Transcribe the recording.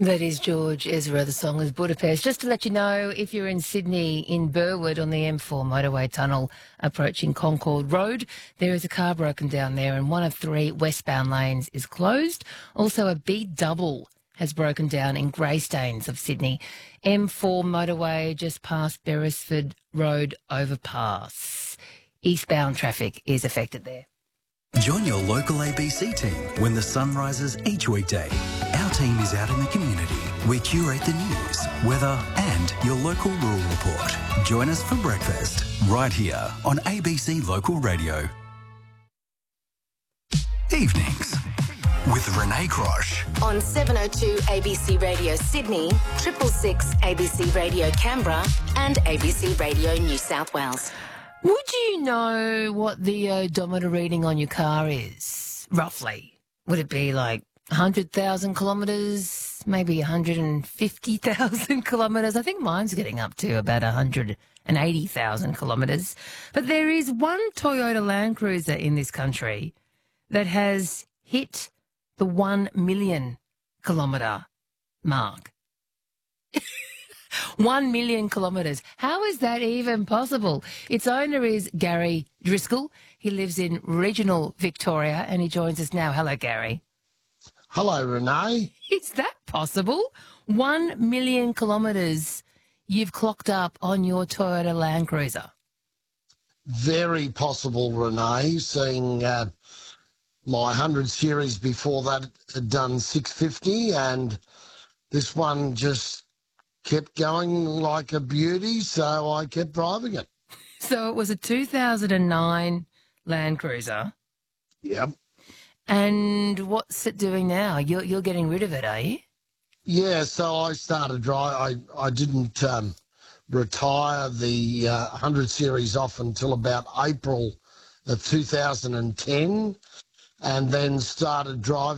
That is George Ezra. The song is Budapest. Just to let you know, if you're in Sydney, in Burwood on the M4 motorway tunnel approaching Concord Road, there is a car broken down there and one of three westbound lanes is closed. Also, a B-double has broken down in Greystanes of Sydney. M4 motorway just past Beresford Road overpass. Eastbound traffic is affected there. Join your local ABC team when the sun rises each weekday. Our team is out in the community. We curate the news, weather and your local rural report. Join us for breakfast right here on ABC Local Radio. Evenings with Renee Crosh. On 702 ABC Radio Sydney, 666 ABC Radio Canberra and ABC Radio New South Wales. Would you know what the odometer reading on your car is, roughly? Would it be like 100,000 kilometres, maybe 150,000 kilometres? I think mine's getting up to about 180,000 kilometres. But there is one Toyota Land Cruiser in this country that has hit the 1 million kilometre mark. 1 million kilometres. How is that even possible? Its owner is Gary Driscoll. He lives in regional Victoria and he joins us now. Hello, Gary. Hello, Renee. Is that possible? 1 million kilometres you've clocked up on your Toyota Land Cruiser. Very possible, Renee, seeing my 100 series before that had done 650 and this one just kept going like a beauty, so I kept driving it. So it was a 2009 Land Cruiser. Yep. And what's it doing now? You're getting rid of it, are you? Yeah, so I started driving. I didn't retire the 100 series off until about April of 2010 and then started driving